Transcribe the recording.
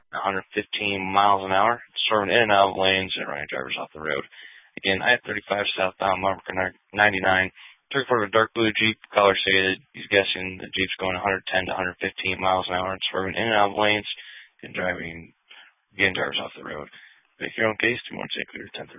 115 miles an hour, swerving in and out of lanes and running drivers off the road. Again, I-35 southbound, Marker 99. Took for a dark blue Jeep, caller stated he's guessing the Jeep's going 110 to 115 miles an hour and swerving in and out of lanes and getting drivers off the road. Make your own case, 216 clear 1030.